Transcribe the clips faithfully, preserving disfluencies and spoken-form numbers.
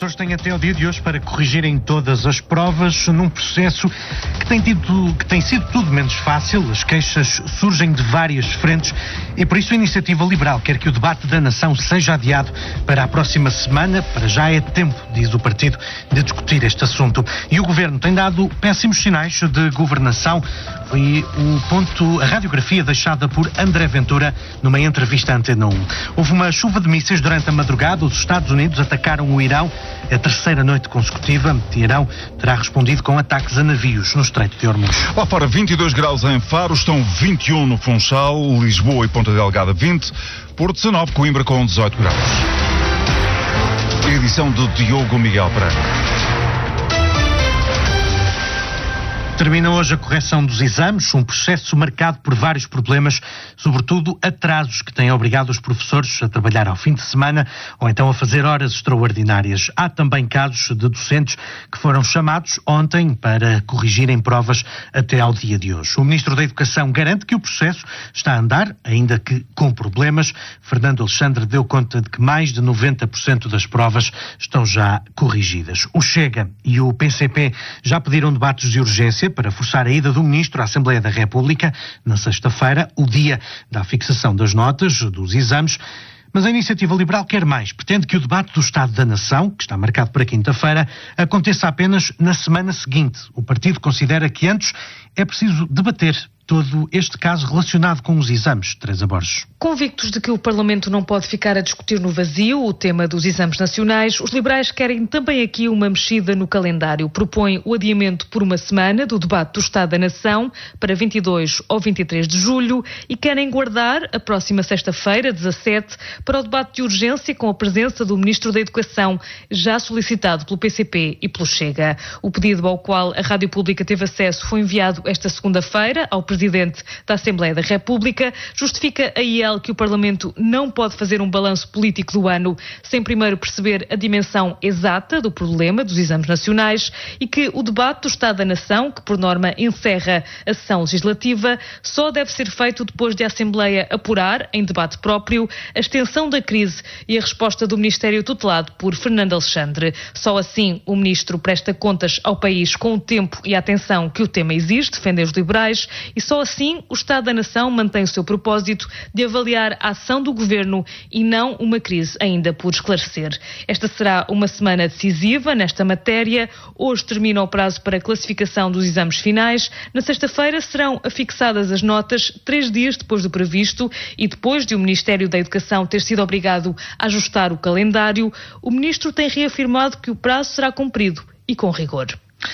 Os têm até o dia de hoje para corrigirem todas as provas num processo que tem, tido, que tem sido tudo menos fácil. As queixas surgem de várias frentes e por isso a Iniciativa Liberal quer que o debate da nação seja adiado para a próxima semana. Para já é tempo, diz o partido, de discutir este assunto. E o Governo tem dado péssimos sinais de governação. Foi o ponto, a radiografia deixada por André Ventura numa entrevista à Antena um. Houve uma chuva de mísseis durante a madrugada. Os Estados Unidos atacaram o Irão. A terceira noite consecutiva, Teherão terá respondido com ataques a navios no Estreito de Hormuz. Lá fora, vinte e dois graus em Faro, estão vinte e um no Funchal, Lisboa e Ponta Delgada vinte, Porto dezanove, Coimbra com dezoito graus. Edição de Diogo Miguel Pereira. Termina hoje a correção dos exames, um processo marcado por vários problemas, sobretudo atrasos que têm obrigado os professores a trabalhar ao fim de semana ou então a fazer horas extraordinárias. Há também casos de docentes que foram chamados ontem para corrigirem provas até ao dia de hoje. O Ministro da Educação garante que o processo está a andar, ainda que com problemas. Fernando Alexandre deu conta de que mais de noventa por cento das provas estão já corrigidas. O Chega e o P C P já pediram debates de urgência para forçar a ida do Ministro à Assembleia da República na sexta-feira, o dia da fixação das notas dos exames. Mas a Iniciativa Liberal quer mais. Pretende que o debate do Estado da Nação, que está marcado para quinta-feira, aconteça apenas na semana seguinte. O partido considera que antes é preciso debater todo este caso relacionado com os exames. Teresa Borges. Convictos de que o Parlamento não pode ficar a discutir no vazio o tema dos exames nacionais, os liberais querem também aqui uma mexida no calendário. Propõem o adiamento por uma semana do debate do Estado da Nação para vinte e dois ou vinte e três de julho e querem guardar a próxima sexta-feira, dezassete, para o debate de urgência com a presença do Ministro da Educação, já solicitado pelo P C P e pelo Chega. O pedido ao qual a Rádio Pública teve acesso foi enviado esta segunda-feira ao Presidente da Assembleia da República. Justifica a I E L que o Parlamento não pode fazer um balanço político do ano sem primeiro perceber a dimensão exata do problema dos exames nacionais e que o debate do Estado da Nação, que por norma encerra a sessão legislativa, só deve ser feito depois de a Assembleia apurar, em debate próprio, a extensão da crise e a resposta do Ministério tutelado por Fernando Alexandre. Só assim o Ministro presta contas ao país com o tempo e a atenção que o tema exige, defendem os liberais, e só assim o Estado da Nação mantém o seu propósito de avaliar a ação do Governo e não uma crise ainda por esclarecer. Esta será uma semana decisiva nesta matéria. Hoje termina o prazo para a classificação dos exames finais. Na sexta-feira serão afixadas as notas, três dias depois do previsto e depois de o Ministério da Educação ter sido obrigado a ajustar o calendário. O Ministro tem reafirmado que o prazo será cumprido e com rigor.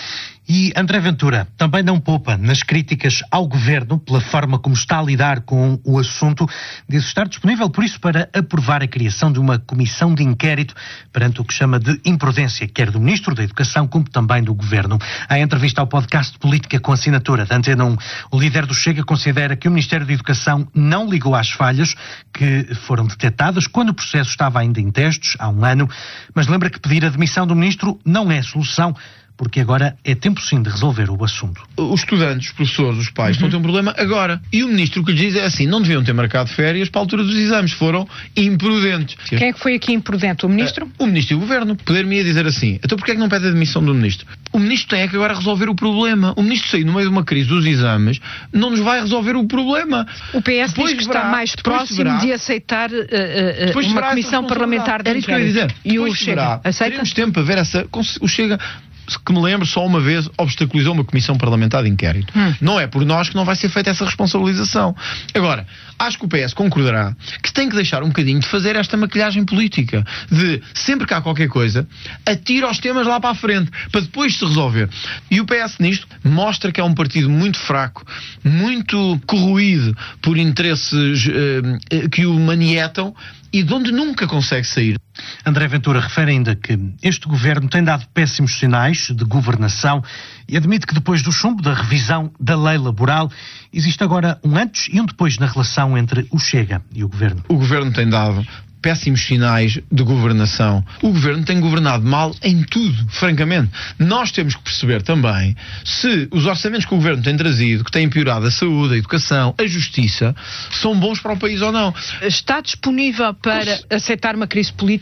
E André Ventura também não poupa nas críticas ao Governo pela forma como está a lidar com o assunto. Diz estar disponível, por isso, para aprovar a criação de uma comissão de inquérito perante o que chama de imprudência, quer do Ministro da Educação como também do Governo. Em entrevista ao podcast Política com assinatura da Antena um, o líder do Chega considera que o Ministério da Educação não ligou às falhas que foram detectadas quando o processo estava ainda em testes, há um ano, mas lembra que pedir a demissão do Ministro não é solução, porque agora é tempo sim de resolver o assunto. Os estudantes, os professores, os pais uhum. estão a ter um problema agora. E o Ministro o que lhe diz é assim, não deviam ter marcado férias para a altura dos exames, foram imprudentes. Quem é que foi aqui imprudente? O Ministro? Uh, o Ministro e o Governo. Poder-me dizer assim, então porquê é que não pede a demissão do Ministro? O Ministro tem é que agora resolver o problema. O Ministro sair no meio de uma crise dos exames não nos vai resolver o problema. O P S depois diz que verá, está mais próximo verá, de aceitar uh, uh, uma comissão parlamentar de inquérito. Era isso que eu ia dizer. E o Chega aceita? Teremos tempo para ver essa... O Chega... que me lembro, só uma vez obstaculizou uma comissão parlamentar de inquérito. Hum. Não é por nós que não vai ser feita essa responsabilização. Agora, acho que o P S concordará que tem que deixar um bocadinho de fazer esta maquilhagem política, de sempre que há qualquer coisa, atira os temas lá para a frente, para depois se resolver. E o P S nisto mostra que é um partido muito fraco, muito corroído por interesses uh, que o manietam e de onde nunca consegue sair. André Ventura refere ainda que este governo tem dado péssimos sinais de governação e admite que depois do chumbo da revisão da lei laboral existe agora um antes e um depois na relação entre o Chega e o governo. O governo tem dado péssimos sinais de governação. O governo tem governado mal em tudo, francamente. Nós temos que perceber também se os orçamentos que o governo tem trazido, que têm piorado a saúde, a educação, a justiça, são bons para o país ou não. Está disponível para aceitar uma crise política?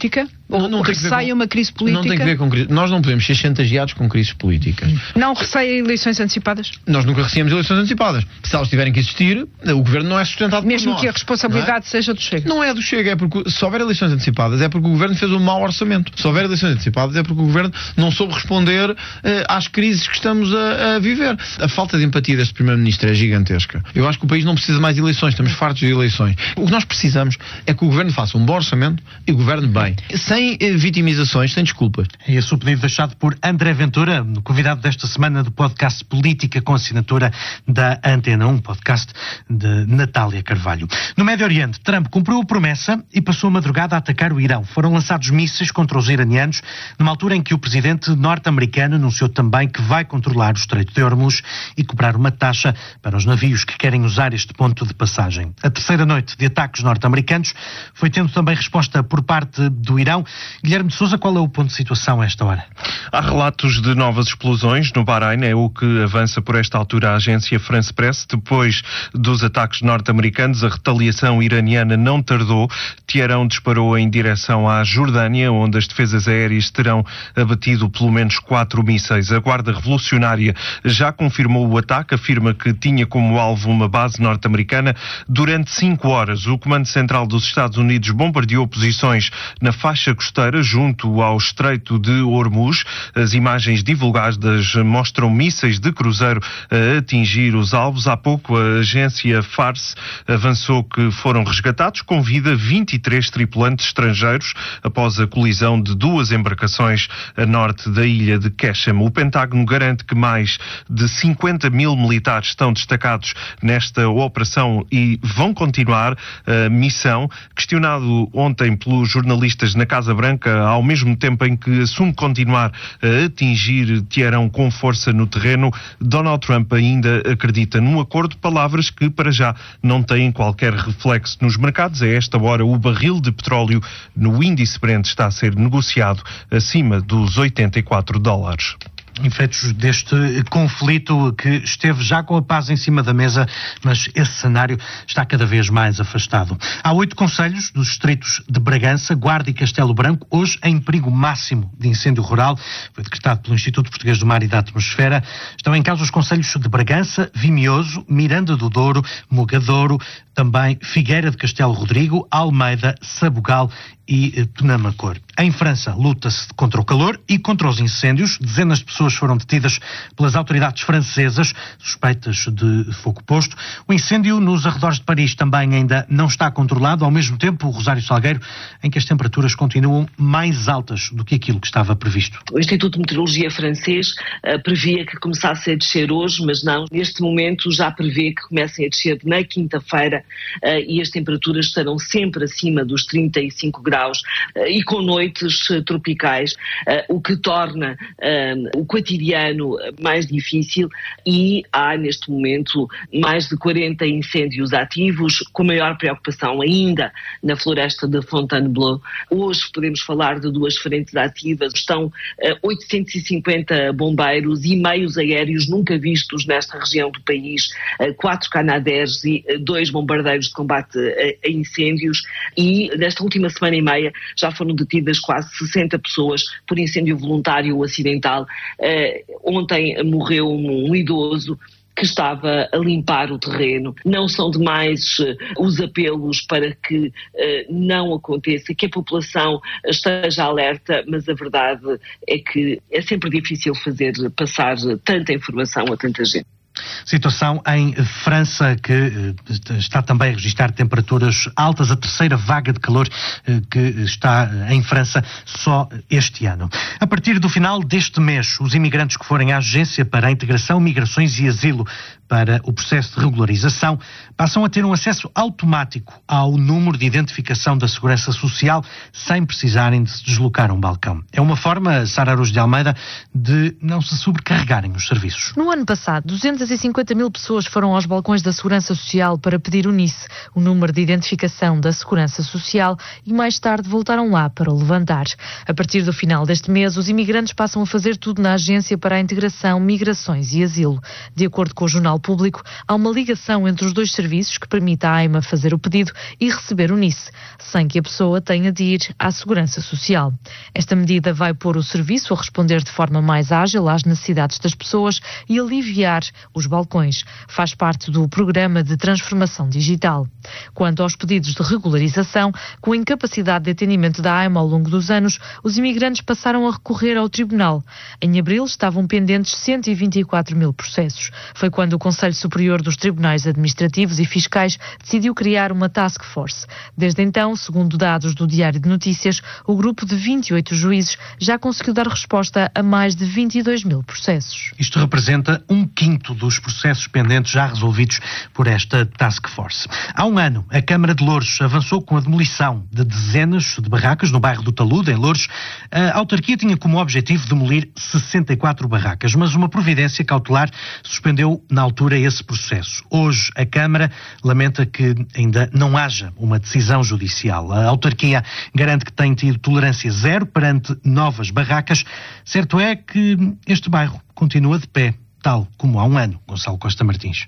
Ou não, não receia uma crise política? Não tem que ver com crise. Nós não podemos ser chantageados com crises políticas. Não receia eleições antecipadas? Nós nunca recebemos eleições antecipadas. Se elas tiverem que existir, o governo não é sustentado por nós. Mesmo que a responsabilidade é? seja do Chega? Não é do Chega, é porque se houver eleições antecipadas é porque o governo fez um mau orçamento. Se houver eleições antecipadas é porque o governo não soube responder uh, às crises que estamos a, a viver. A falta de empatia deste primeiro-ministro é gigantesca. Eu acho que o país não precisa mais de eleições, estamos fartos de eleições. O que nós precisamos é que o governo faça um bom orçamento e governe bem. Sem uh, vitimizações, sem desculpas. É esse o pedido deixado por André Ventura, convidado desta semana do podcast Política com assinatura da Antena um, podcast de Natália Carvalho. No Médio Oriente, Trump cumpriu a promessa e passou a madrugada a atacar o Irão. Foram lançados mísseis contra os iranianos, numa altura em que o presidente norte-americano anunciou também que vai controlar o Estreito de Hormuz e cobrar uma taxa para os navios que querem usar este ponto de passagem. A terceira noite de ataques norte-americanos foi tendo também resposta por parte do Irão. Guilherme de Sousa, qual é o ponto de situação a esta hora? Há relatos de novas explosões no Bahrein, é o que avança por esta altura a agência France Press. Depois dos ataques norte-americanos, a retaliação iraniana não tardou. Teherão disparou em direção à Jordânia, onde as defesas aéreas terão abatido pelo menos quatro mísseis. A Guarda Revolucionária já confirmou o ataque, afirma que tinha como alvo uma base norte-americana. Durante cinco horas, o Comando Central dos Estados Unidos bombardeou posições na faixa costeira junto ao Estreito de Hormuz. As imagens divulgadas mostram mísseis de cruzeiro a atingir os alvos. Há pouco a agência Fars avançou que foram resgatados com vida vinte e três tripulantes estrangeiros após a colisão de duas embarcações a norte da ilha de Qeshm. O Pentágono garante que mais de cinquenta mil militares estão destacados nesta operação e vão continuar a missão. Questionado ontem pelos jornalistas na Casa Branca, ao mesmo tempo em que assume continuar a atingir Teherão com força no terreno, Donald Trump ainda acredita num acordo, palavras que para já não têm qualquer reflexo nos mercados. A esta hora o barril de petróleo no índice Brent está a ser negociado acima dos oitenta e quatro dólares. Efeitos deste conflito que esteve já com a paz em cima da mesa, mas esse cenário está cada vez mais afastado. Há oito concelhos dos distritos de Bragança, Guarda e Castelo Branco, hoje em perigo máximo de incêndio rural. Foi decretado pelo Instituto Português do Mar e da Atmosfera. Estão em causa os concelhos de Bragança, Vimioso, Miranda do Douro, Mogadouro, também Figueira de Castelo Rodrigo, Almeida, Sabugal e Penamacor. Em França, luta-se contra o calor e contra os incêndios. Dezenas de pessoas foram detidas pelas autoridades francesas, suspeitas de fogo posto. O incêndio nos arredores de Paris também ainda não está controlado. Ao mesmo tempo, o Rosário Salgueiro, em que as temperaturas continuam mais altas do que aquilo que estava previsto. O Instituto de Meteorologia francês uh, previa que começasse a descer hoje, mas não. Neste momento já prevê que comecem a descer na quinta-feira uh, e as temperaturas estarão sempre acima dos trinta e cinco graus uh, e com noites uh, tropicais, uh, o que torna uh, o cotidiano mais difícil, e há neste momento mais de quarenta incêndios ativos, com maior preocupação ainda na floresta de Fontainebleau. Hoje podemos falar de duas frentes ativas, estão uh, oitocentos e cinquenta bombeiros e meios aéreos nunca vistos nesta região do país, uh, quatro Canadaires e uh, dois bombardeiros de combate a, a incêndios, e nesta última semana e meia já foram detidas quase sessenta pessoas por incêndio voluntário ou acidental. Uh, ontem morreu um, um idoso que estava a limpar o terreno. Não são demais uh, os apelos para que uh, não aconteça, que a população esteja alerta, mas a verdade é que é sempre difícil fazer passar tanta informação a tanta gente. Situação em França, que está também a registrar temperaturas altas, a terceira vaga de calor que está em França só este ano. A partir do final deste mês, os imigrantes que forem à Agência para a Integração, Migrações e Asilo para o processo de regularização passam a ter um acesso automático ao número de identificação da Segurança Social sem precisarem de se deslocar a um balcão. É uma forma, Sara Araújo de Almeida, de não se sobrecarregarem os serviços. No ano passado, duzentas duzentas e cinquenta mil pessoas foram aos balcões da Segurança Social para pedir o N I S, o número de identificação da Segurança Social, e mais tarde voltaram lá para o levantar. A partir do final deste mês, os imigrantes passam a fazer tudo na Agência para a Integração, Migrações e Asilo. De acordo com o Jornal Público, há uma ligação entre os dois serviços que permite à AIMA fazer o pedido e receber o N I S, sem que a pessoa tenha de ir à Segurança Social. Esta medida vai pôr o serviço a responder de forma mais ágil às necessidades das pessoas e aliviar os balcões. Faz parte do programa de transformação digital. Quanto aos pedidos de regularização, com a incapacidade de atendimento da AIMA ao longo dos anos, os imigrantes passaram a recorrer ao tribunal. Em abril estavam pendentes cento e vinte e quatro mil processos. Foi quando o Conselho Superior dos Tribunais Administrativos e Fiscais decidiu criar uma task force. Desde então, segundo dados do Diário de Notícias, o grupo de vinte e oito juízes já conseguiu dar resposta a mais de vinte e dois mil processos. Isto representa um quinto dos processos pendentes já resolvidos por esta task force. Há um ano, a Câmara de Loures avançou com a demolição de dezenas de barracas no bairro do Talude, em Loures. A autarquia tinha como objetivo demolir sessenta e quatro barracas, mas uma providência cautelar suspendeu na altura esse processo. Hoje, a Câmara lamenta que ainda não haja uma decisão judicial. A autarquia garante que tem tido tolerância zero perante novas barracas. Certo é que este bairro continua de pé, tal como há um ano. Gonçalo Costa Martins.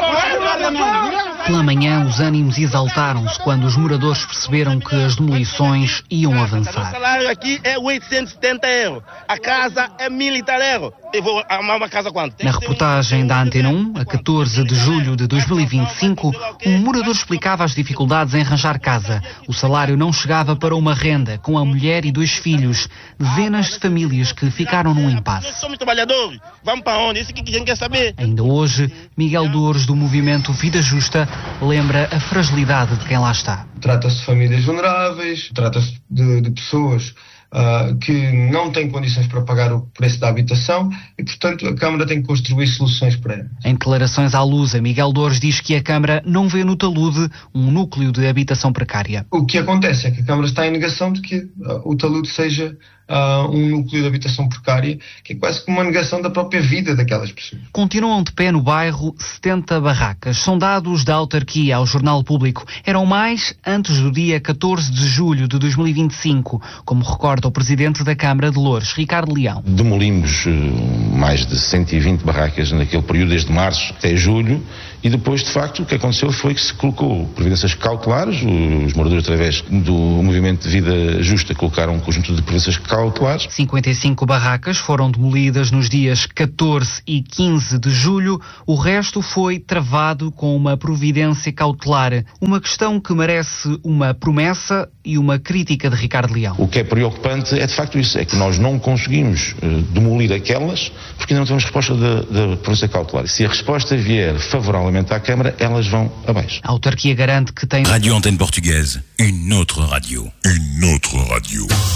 Pela manhã, os ânimos exaltaram-se quando os moradores perceberam que as demolições iam avançar. O salário aqui é oitocentos e setenta euros. A casa é mil e tal euros. Eu vou arrumar uma casa quanto? Na reportagem da Antena um, a catorze de julho de dois mil e vinte e cinco, um morador explicava as dificuldades em arranjar casa. O salário não chegava para uma renda, com a mulher e dois filhos. Dezenas de famílias que ficaram num impasse. Nós somos trabalhadores. Vamos para onde? Isso que quem quer saber. Ainda hoje, Miguel Dores, do movimento Vida Justa, lembra a fragilidade de quem lá está. Trata-se de famílias vulneráveis, trata-se de, de pessoas uh, que não têm condições para pagar o preço da habitação e, portanto, a Câmara tem que construir soluções para elas. Em declarações à Lusa, Miguel Dores diz que a Câmara não vê no talude um núcleo de habitação precária. O que acontece é que a Câmara está em negação de que uh, o talude seja Uh, um núcleo de habitação precária, que é quase como uma negação da própria vida daquelas pessoas. Continuam de pé no bairro setenta barracas. São dados da autarquia ao Jornal Público. Eram mais antes do dia catorze de julho de dois mil e vinte e cinco, como recorda o presidente da Câmara de Loures, Ricardo Leão. Demolimos uh, mais de cento e vinte barracas naquele período, desde março até julho, e depois, de facto, o que aconteceu foi que se colocou providências cautelares. Os moradores, através do movimento de Vida Justa, colocaram um conjunto de providências cautelares. cinquenta e cinco barracas foram demolidas nos dias catorze e quinze de julho. O resto foi travado com uma providência cautelar. Uma questão que merece uma promessa e uma crítica de Ricardo Leão. O que é preocupante é, de facto, isso. É que nós não conseguimos uh, demolir aquelas porque ainda não temos resposta da, da providência cautelar. Se a resposta vier favoravelmente à Câmara, elas vão abaixo. A autarquia garante que tem... Radio Antenne Portugaise, une autre radio. Une autre radio.